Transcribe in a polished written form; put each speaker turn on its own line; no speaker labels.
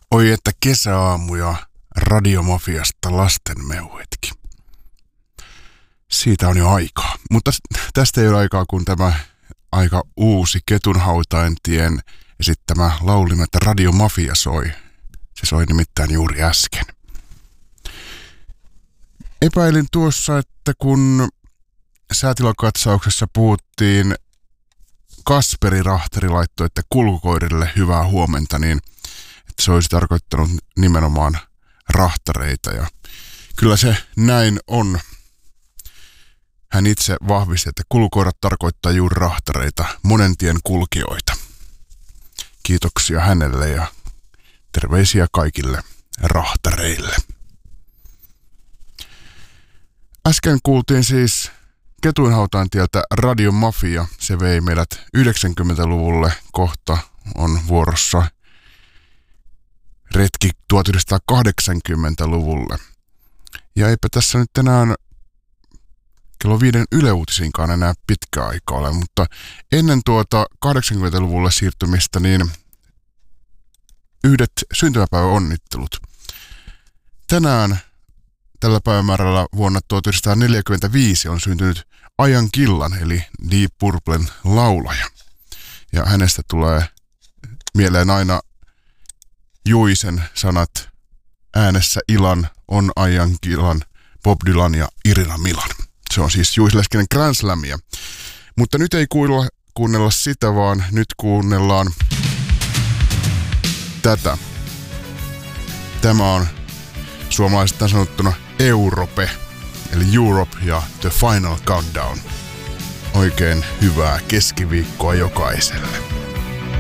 Oi että kesäaamuja Radiomafiasta lastenmeuhetkin. Siitä on jo aikaa. Mutta tästä ei ole aikaa, kun tämä aika uusi Ketunhautaintien esittämä laulimelta Radiomafia soi. Se soi nimittäin juuri äsken. Epäilin tuossa, että kun säätilakatsauksessa puhuttiin, Kasperi Rahteri laittoi, että kulkukoirille hyvää huomenta, niin että se olisi tarkoittanut nimenomaan rahtareita. Ja kyllä se näin on. Hän itse vahvisti, että kulkukoirat tarkoittaa juuri rahtareita, monen tien kulkijoita. Kiitoksia hänelle ja terveisiä kaikille rahtareille. Äsken kuultiin siis Ketuinhautaintieltä Radiomafia. Se vei meidät 90-luvulle. Kohta on vuorossa retki 1980-luvulle. Ja eipä tässä nyt enää kello 5 Yle Uutisiinkaan enää pitkä aika ole, mutta ennen tuota 80-luvulle siirtymistä niin yhdet syntymäpäiväonnittelut. Tänään tällä päivämäärällä vuonna 1945 on syntynyt Ian Gillan eli Deep Purplen laulaja. Ja hänestä tulee mieleen aina Juisen sanat äänessä Ilan on Ian Gillan, Bob Dylan ja Irina Milan. Se on siis Juisleskinen Grand Slamia. Mutta nyt ei kuunnella sitä, vaan nyt kuunnellaan tätä. Tämä on suomalaisittain sanottuna Europe, eli Europe ja The Final Countdown. Oikein hyvää keskiviikkoa jokaiselle.